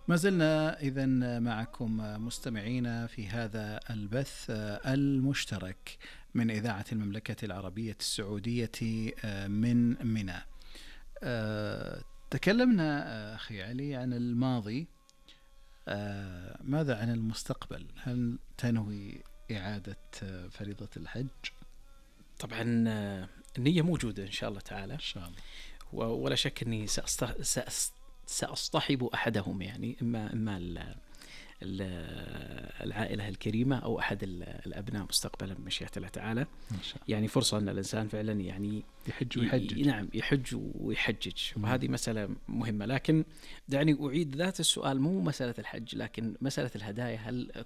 ما زلنا إذن معكم مستمعين في هذا البث المشترك من إذاعة المملكة العربية السعودية من منى. تكلمنا أخي علي عن الماضي، ماذا عن المستقبل؟ هل تنوي إعادة فريضة الحج؟ طبعا النية موجودة إن شاء الله تعالى، إن شاء الله. ولا شك أني سأصطحب أحدهم، يعني إما العائلة الكريمة أو أحد الأبناء مستقبلا بمشيئة الله تعالى. إن شاء الله. يعني فرصة أن الإنسان فعلا يعني يحج ويحجج. نعم، يحج ويحجج، وهذه مسألة مهمة. لكن دعني أعيد ذات السؤال، مو مسألة الحج لكن مسألة الهدايا. هل